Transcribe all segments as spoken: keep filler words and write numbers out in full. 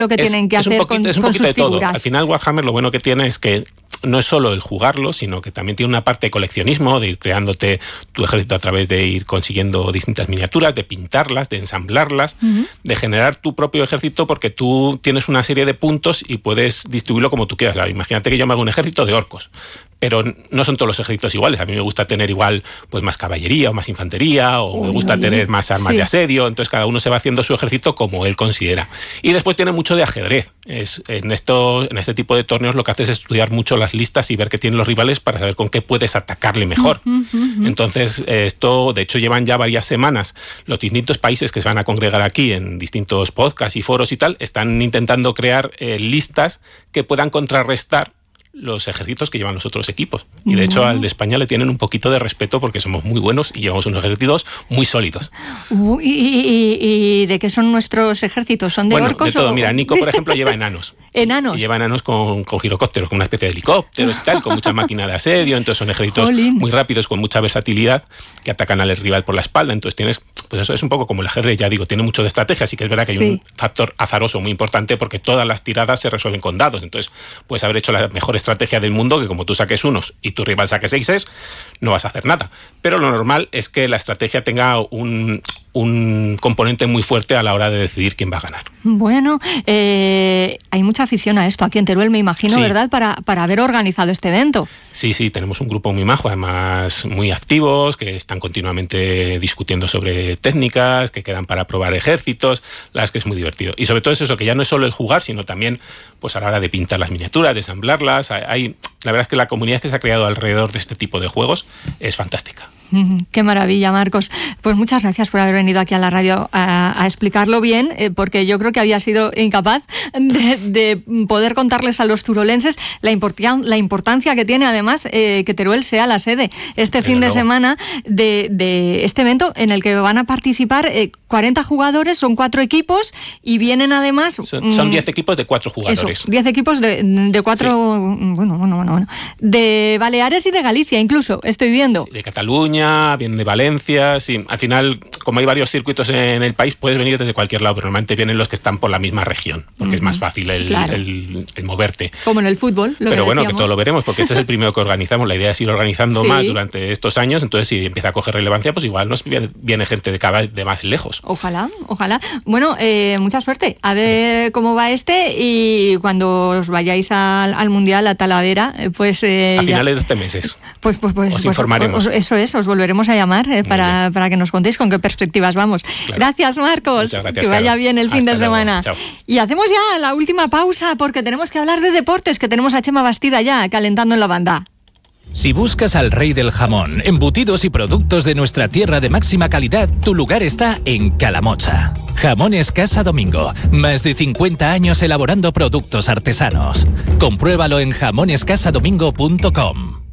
lo que es, tienen que es hacer un poquito, con, es un con poquito sus de todo. figuras. Al final Warhammer lo bueno que tiene es que no es solo el jugarlo, sino que también tiene una parte de coleccionismo, de ir creándote tu ejército a través de ir consiguiendo distintas miniaturas, de pintarlas, de ensamblarlas, uh-huh. de generar tu propio ejército, porque tú tienes una serie de puntos y puedes distribuirlo como tú quieras. Imagínate que yo me hago un ejército de orcos, pero no son todos los ejércitos iguales. A mí me gusta tener igual pues más caballería o más infantería, o uy, me gusta uy, tener más armas sí. de asedio. Entonces cada uno se va haciendo su ejército como él considera. Y después tiene mucho de ajedrez. Es, en, esto, en este tipo de torneos lo que haces es estudiar mucho las listas y ver qué tienen los rivales para saber con qué puedes atacarle mejor. Uh-huh, uh-huh. Entonces, esto, de hecho, llevan ya varias semanas los distintos países que se van a congregar aquí en distintos podcasts y foros y tal, están intentando crear eh, listas que puedan contrarrestar los ejércitos que llevan los otros equipos. Y de hecho al de España le tienen un poquito de respeto porque somos muy buenos y llevamos unos ejércitos muy sólidos. Uh, y, y, ¿Y de qué son nuestros ejércitos? ¿Son de bueno, orcos? De todo. O... Mira, Nico, por ejemplo, lleva enanos. ¿Enanos? Y lleva enanos con, con girocópteros, con una especie de helicópteros y tal, con mucha máquina de asedio. Entonces son ejércitos Jolín. muy rápidos, con mucha versatilidad, que atacan al rival por la espalda. Entonces tienes, pues eso es un poco como el ajedrez, ya digo, tiene mucho de estrategia, así que es verdad que hay sí. un factor azaroso muy importante porque todas las tiradas se resuelven con dados. Entonces puedes haber hecho la mejor estrategia del mundo, que como tú saques unos y tu rival saque seises, no vas a hacer nada. Pero lo normal es que la estrategia tenga un, un componente muy fuerte a la hora de decidir quién va a ganar. Bueno, eh, hay mucha afición a esto aquí en Teruel, me imagino, sí. ¿verdad? Para, para haber organizado este evento. Sí, sí, tenemos un grupo muy majo, además muy activos, que están continuamente discutiendo sobre técnicas, que quedan para probar ejércitos, la verdad es que es muy divertido. Y sobre todo es eso, que ya no es solo el jugar, sino también pues a la hora de pintar las miniaturas, de ensamblarlas. Hay, la verdad es que la comunidad que se ha creado alrededor de este tipo de juegos es fantástica. Qué maravilla, Marcos. Pues muchas gracias por haber venido aquí a la radio a, a explicarlo bien, eh, porque yo creo que había sido incapaz de, de poder contarles a los turolenses la, importan, la importancia que tiene además eh, que Teruel sea la sede este Desde fin luego. de semana de, de este evento en el que van a participar eh, cuarenta jugadores, son cuatro equipos y vienen además... Son diez equipos de cuatro jugadores. diez equipos de, de cuatro... Sí. Bueno, bueno, bueno, bueno. De Baleares y de Galicia incluso, estoy viendo. De Cataluña, vienen de Valencia, sí. Al final, como hay varios circuitos en el país, puedes venir desde cualquier lado, pero normalmente vienen los que están por la misma región, porque uh-huh. es más fácil el, claro. el, el moverte. Como en el fútbol, lo Pero que bueno, decíamos. que todo lo veremos, porque este es el primero que organizamos. La idea es ir organizando sí. más durante estos años, entonces si empieza a coger relevancia, pues igual nos viene, viene gente de cada vez de más lejos. Ojalá, ojalá. Bueno, eh, mucha suerte. A ver cómo va este y cuando os vayáis al, al Mundial, a Talavera, pues... Eh, a ya, finales de este mes. Pues, pues, pues, os pues informaremos. Os, eso es, os volveremos a llamar eh, para, para que nos contéis con qué perspectivas vamos. Claro. Gracias, Marcos. Muchas gracias, que vaya claro. bien el fin Hasta de luego. semana. Chao. Y hacemos ya la última pausa porque tenemos que hablar de deportes, que tenemos a Chema Bastida ya calentando en la banda. Si buscas al rey del jamón, embutidos y productos de nuestra tierra de máxima calidad, tu lugar está en Calamocha. Jamones Casa Domingo, más de cincuenta años elaborando productos artesanos. Compruébalo en jamones casa domingo punto com.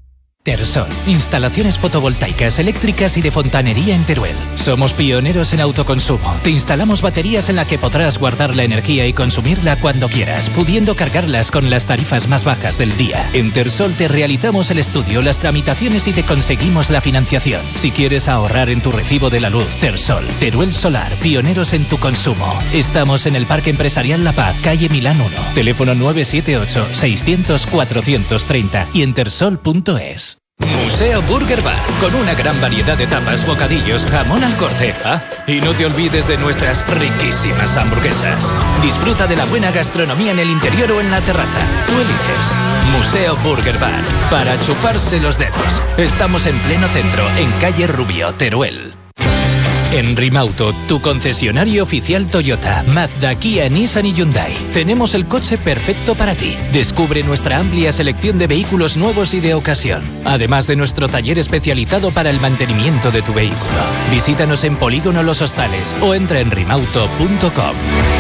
Tersol, instalaciones fotovoltaicas, eléctricas y de fontanería en Teruel. Somos pioneros en autoconsumo. Te instalamos baterías en las que podrás guardar la energía y consumirla cuando quieras, pudiendo cargarlas con las tarifas más bajas del día. En Tersol te realizamos el estudio, las tramitaciones y te conseguimos la financiación. Si quieres ahorrar en tu recibo de la luz, Tersol, Teruel Solar, pioneros en tu consumo. Estamos en el Parque Empresarial La Paz, calle Milán uno. Teléfono nueve siete ocho, seiscientos, cuatrocientos treinta y en tersol punto es. Museo Burger Bar, con una gran variedad de tapas, bocadillos, jamón al corte. Ah, y no te olvides de nuestras riquísimas hamburguesas. Disfruta de la buena gastronomía en el interior o en la terraza. Tú eliges. Museo Burger Bar, para chuparse los dedos. Estamos en pleno centro, en calle Rubio, Teruel. En Rimauto, tu concesionario oficial Toyota, Mazda, Kia, Nissan y Hyundai. Tenemos el coche perfecto para ti. Descubre nuestra amplia selección de vehículos nuevos y de ocasión. Además de nuestro taller especializado para el mantenimiento de tu vehículo. Visítanos en Polígono Los Hostales o entra en rimauto punto com.